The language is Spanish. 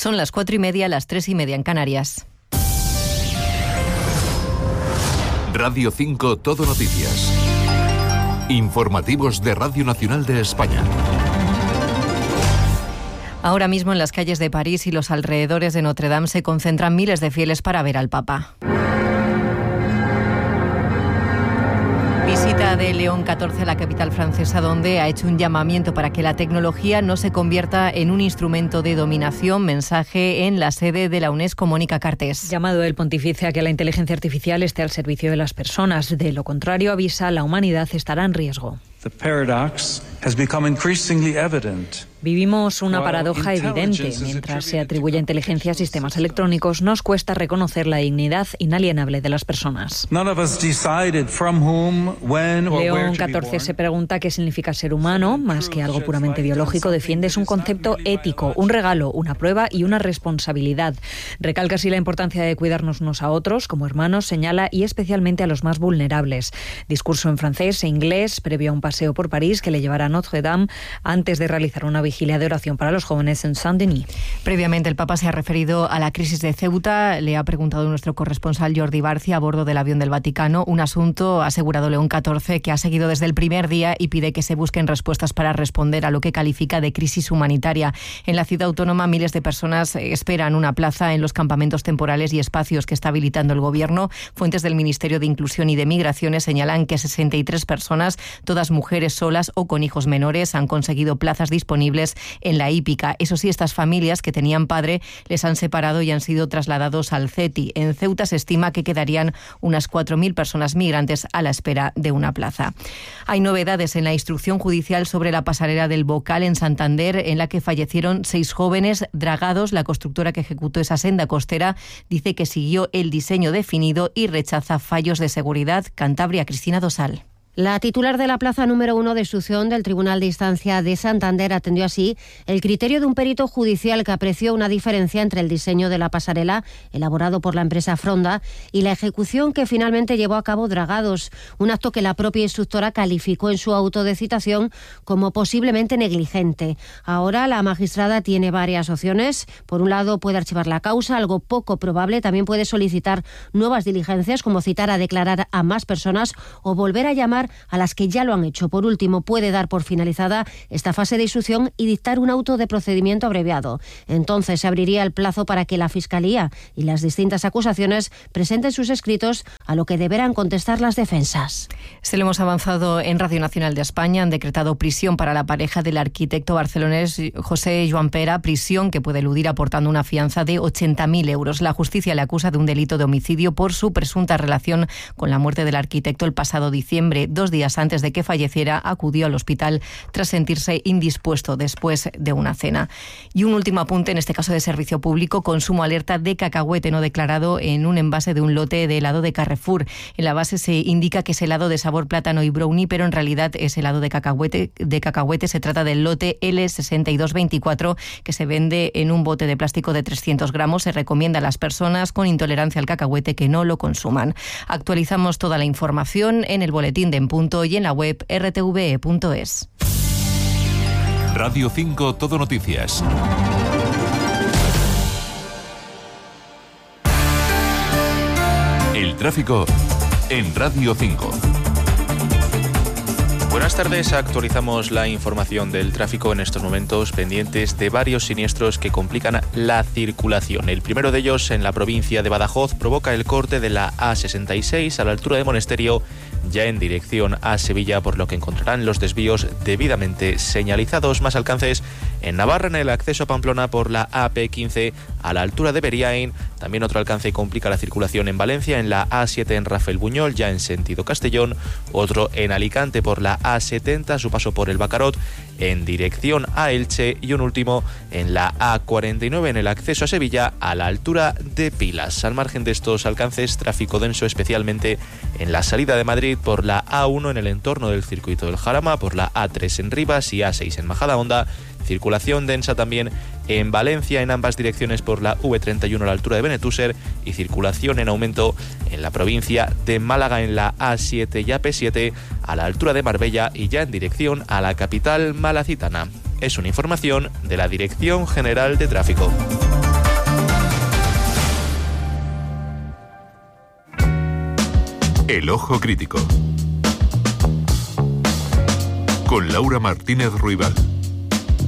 Son las 4:30, las 3:30 en Canarias. Radio 5 Todo Noticias. Informativos de Radio Nacional de España. Ahora mismo en las calles de París y los alrededores de Notre Dame se concentran miles de fieles para ver al Papa. Visita de León XIV a la capital francesa, donde ha hecho un llamamiento para que la tecnología no se convierta en un instrumento de dominación. Mensaje en la sede de la UNESCO, Mónica Cartés. Llamado del pontífice a que la inteligencia artificial esté al servicio de las personas. De lo contrario, avisa, la humanidad estará en riesgo. The paradox has become increasingly evident. Vivimos una paradoja evidente. Mientras se atribuye inteligencia a sistemas electrónicos, nos cuesta reconocer la dignidad inalienable de las personas. León XIV se pregunta qué significa ser humano. Más que algo puramente biológico, defiende un concepto ético, un regalo, una prueba y una responsabilidad. Recalca así la importancia de cuidarnos unos a otros, como hermanos, señala, y especialmente a los más vulnerables. Discurso en francés e inglés, previo a un paseo por París que le llevará a Notre Dame, antes de realizar una vigilia de oración para los jóvenes en Saint-Denis. Previamente el Papa se ha referido a la crisis de Ceuta. Le ha preguntado nuestro corresponsal Jordi Barcia a bordo del avión del Vaticano, un asunto, ha asegurado León XIV, que ha seguido desde el primer día y pide que se busquen respuestas para responder a lo que califica de crisis humanitaria. En la ciudad autónoma, miles de personas esperan una plaza en los campamentos temporales y espacios que está habilitando el gobierno. Fuentes del Ministerio de Inclusión y de Migraciones señalan que 63 personas, todas mujeres solas o con hijos menores, han conseguido plazas disponibles en la hípica. Eso sí, estas familias que tenían padre les han separado y han sido trasladados al CETI. En Ceuta se estima que quedarían unas 4.000 personas migrantes a la espera de una plaza. Hay novedades en la instrucción judicial sobre la pasarela del Bocal en Santander, en la que fallecieron 6 jóvenes dragados. La constructora que ejecutó esa senda costera dice que siguió el diseño definido y rechaza fallos de seguridad. Cantabria, Cristina Dosal. La titular de la plaza número 1 de instrucción del Tribunal de Instancia de Santander atendió así el criterio de un perito judicial que apreció una diferencia entre el diseño de la pasarela, elaborado por la empresa Fronda, y la ejecución que finalmente llevó a cabo Dragados, un acto que la propia instructora calificó en su auto de citación como posiblemente negligente. Ahora la magistrada tiene varias opciones. Por un lado, puede archivar la causa, algo poco probable. También puede solicitar nuevas diligencias, como citar a declarar a más personas o volver a llamar a las que ya lo han hecho. Por último, puede dar por finalizada esta fase de instrucción y dictar un auto de procedimiento abreviado. Entonces se abriría el plazo para que la Fiscalía y las distintas acusaciones presenten sus escritos, a lo que deberán contestar las defensas. Se lo hemos avanzado en Radio Nacional de España. Han decretado prisión para la pareja del arquitecto barcelonés José Joan Pera, prisión que puede eludir aportando una fianza de 80.000 euros. La justicia le acusa de un delito de homicidio por su presunta relación con la muerte del arquitecto el pasado diciembre. 2 días antes de que falleciera, acudió al hospital tras sentirse indispuesto después de una cena. Y un último apunte, en este caso de servicio público: consumo alerta de cacahuete no declarado en un envase de un lote de helado de Carrefour. En la base se indica que es helado de sabor plátano y brownie, pero en realidad es helado de cacahuete. Se trata del lote L6224, que se vende en un bote de plástico de 300 gramos. Se recomienda a las personas con intolerancia al cacahuete que no lo consuman. Actualizamos toda la información en el boletín de En Punto y en la web rtve.es. Radio 5 Todo Noticias. El tráfico en Radio 5. Buenas tardes, actualizamos la información del tráfico en estos momentos, pendientes de varios siniestros que complican la circulación. El primero de ellos, en la provincia de Badajoz, provoca el corte de la A66 a la altura de Monesterio, ya en dirección a Sevilla, por lo que encontrarán los desvíos debidamente señalizados. Más alcances en Navarra, en el acceso a Pamplona por la AP15 a la altura de Beriain. También otro alcance complica la circulación en Valencia, en la A7 en Rafael Buñol, ya en sentido Castellón. Otro en Alicante por la A70, a su paso por el Bacarot, en dirección a Elche. Y un último en la A49 en el acceso a Sevilla, a la altura de Pilas. Al margen de estos alcances, tráfico denso especialmente en la salida de Madrid por la A1 en el entorno del circuito del Jarama, por la A3 en Rivas y A6 en Majadahonda. Circulación densa también en Valencia en ambas direcciones por la V31 a la altura de Benetúser, y circulación en aumento en la provincia de Málaga en la A7 y AP7 a la altura de Marbella y ya en dirección a la capital malacitana. Es una información de la Dirección General de Tráfico. El Ojo Crítico. Con Laura Martínez Ruibal.